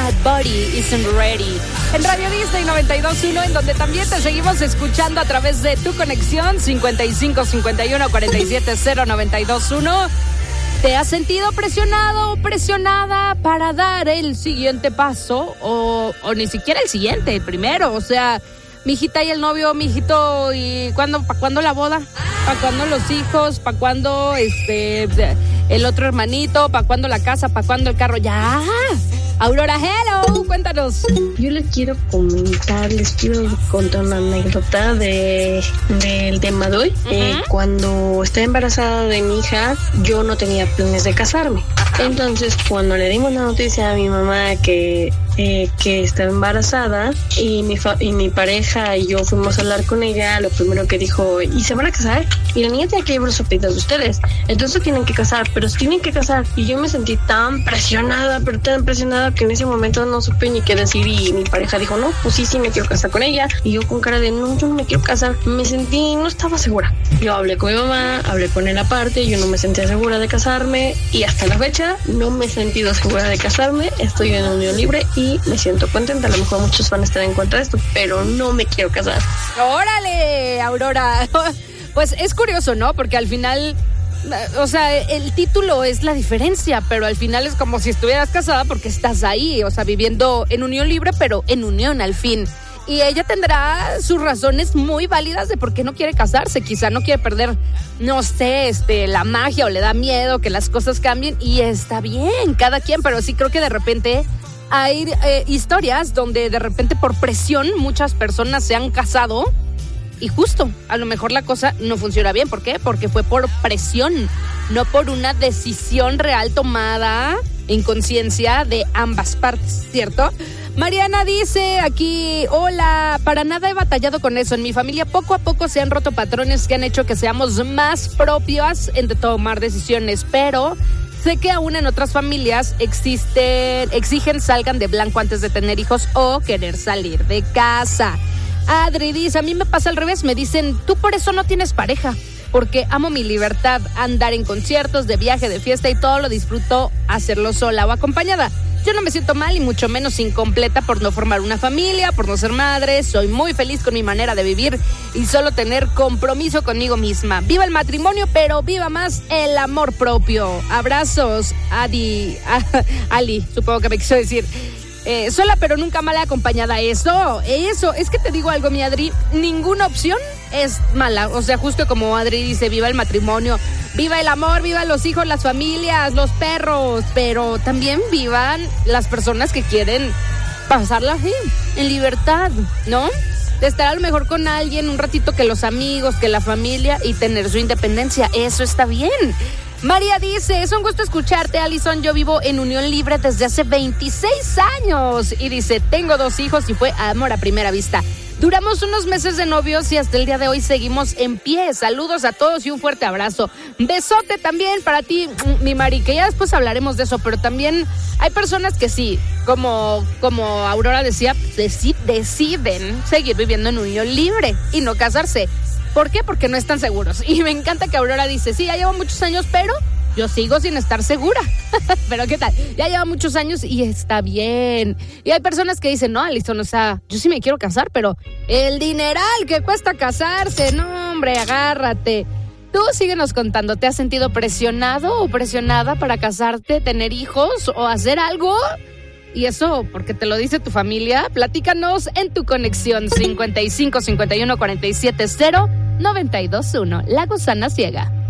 My Body Isn't Ready. En Radio Disney 92.1, en donde también te seguimos escuchando a través de tu conexión 55 51 47 0 92.1. ¿Te has sentido presionado o presionada para dar el siguiente paso? O ni siquiera el siguiente, el primero. O sea, mijita y el novio, mijito, ¿y para cuándo la boda? ¿Para cuándo los hijos? ¿Para cuándo el otro hermanito? ¿Para cuándo la casa? ¿Para cuándo el carro? ¡Ya! Aurora, hello, cuéntanos. Yo les quiero contar una anécdota del tema de hoy. Cuando estaba embarazada de mi hija, yo no tenía planes de casarme. Entonces, cuando le dimos la noticia a mi mamá que estaba embarazada y mi pareja y yo fuimos a hablar con ella, lo primero que dijo, ¿y se van a casar? Y la niña tiene que llevar los apellidos de ustedes, entonces tienen que casar, pero se tienen que casar. Y yo me sentí tan presionada, pero tan presionada, que en ese momento no supe ni qué decir. Y mi pareja dijo, no, pues sí me quiero casar con ella. Y yo con cara de, no, yo no me quiero casar. No estaba segura. Yo hablé con mi mamá, hablé con él aparte, yo no me sentía segura de casarme. Y hasta la fecha no me he sentido segura de casarme. Estoy en unión libre y me siento contenta. A lo mejor muchos van a estar en contra de esto, pero no me quiero casar. ¡Órale, Aurora! Pues es curioso, ¿no? Porque al final, o sea, el título es la diferencia, pero al final es como si estuvieras casada porque estás ahí, o sea, viviendo en unión libre, pero en unión al fin. Y ella tendrá sus razones muy válidas de por qué no quiere casarse. Quizá no quiere perder, no sé, la magia, o le da miedo que las cosas cambien, y está bien, cada quien, pero sí creo que de repente hay historias donde de repente por presión muchas personas se han casado y justo, a lo mejor la cosa no funciona bien. ¿Por qué? Porque fue por presión, no por una decisión real tomada en conciencia de ambas partes, ¿cierto? Mariana dice aquí, hola, para nada he batallado con eso. En mi familia poco a poco se han roto patrones que han hecho que seamos más propias en tomar decisiones, pero sé que aún en otras familias exigen salgan de blanco antes de tener hijos o querer salir de casa. Adri dice, a mí me pasa al revés, me dicen, tú por eso no tienes pareja, porque amo mi libertad, andar en conciertos, de viaje, de fiesta y todo lo disfruto hacerlo sola o acompañada. Yo no me siento mal y mucho menos incompleta por no formar una familia, por no ser madre. Soy muy feliz con mi manera de vivir y solo tener compromiso conmigo misma. Viva el matrimonio, pero viva más el amor propio. Abrazos, Ali, supongo que me quiso decir. Sola pero nunca mal acompañada. Eso, es que te digo algo, mi Adri, ninguna opción es mala. O sea, justo como Adri dice, viva el matrimonio, viva el amor, viva los hijos, las familias, los perros, pero también vivan las personas que quieren pasarla así, en libertad, ¿no? De estar a lo mejor con alguien un ratito, que los amigos, que la familia, y tener su independencia. Eso está bien. María dice, es un gusto escucharte, Alison. Yo vivo en unión libre desde hace 26 años. Y dice, tengo 2 hijos y fue amor a primera vista. Duramos unos meses de novios y hasta el día de hoy seguimos en pie. Saludos a todos y un fuerte abrazo. Besote también para ti, mi Mari, que ya después hablaremos de eso. Pero también hay personas que sí, como Aurora decía, deciden seguir viviendo en unión libre y no casarse. ¿Por qué? Porque no están seguros. Y me encanta que Aurora dice, sí, ya llevo muchos años, pero yo sigo sin estar segura. Pero ¿qué tal? Ya lleva muchos años y está bien. Y hay personas que dicen, no, Alison, o sea, yo sí me quiero casar, pero el dineral que cuesta casarse, no, hombre, agárrate. Tú síguenos contando, ¿te has sentido presionado o presionada para casarte, tener hijos o hacer algo? Y eso, porque te lo dice tu familia. Platícanos en tu conexión 55 51 47 0 92.1. La Gusana Ciega.